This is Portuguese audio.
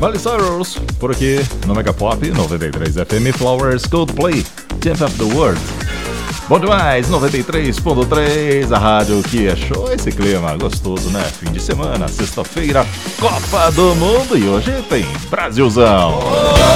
Miley Cyrus, por aqui no Mega Pop 93 FM, Flowers, Coldplay, Champ of the World. Bom demais, 93.3, a rádio que é show, esse clima gostoso, né? Fim de semana, sexta-feira, Copa do Mundo e hoje tem Brasilzão.